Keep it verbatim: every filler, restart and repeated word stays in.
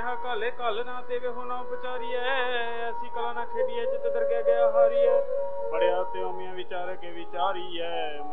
ਕਿਹਾ ਕਾਲੇ ਕੱਲ ਨਾ ਦੇਵੇ ਹੋ ਨਾ ਵਿਚਾਰੀਏ, ਐਸੀ ਕਲਾ ਨਾ ਖੇਡੀਏ ਜਿੱਤ ਦਰਗਹਿ ਗਿਆ ਹਾਰੀਏ। ਪੜਿਆ ਤੇ ਉਮੀਆਂ ਵਿਚਾਰ ਕੇ ਵਿਚਾਰੀਏ,